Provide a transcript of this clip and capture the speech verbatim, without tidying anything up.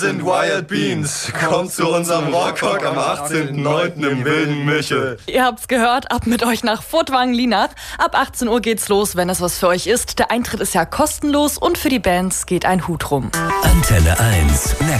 Sind Wild Beans, kommt zu unserem Rockhock am achtzehnten neunten im Wilden Michel. Ihr habt's gehört, ab mit euch nach Furtwangen-Lienach. Ab achtzehn Uhr geht's los, wenn es was für euch ist. Der Eintritt ist ja kostenlos und für die Bands geht ein Hut rum. Antenne eins.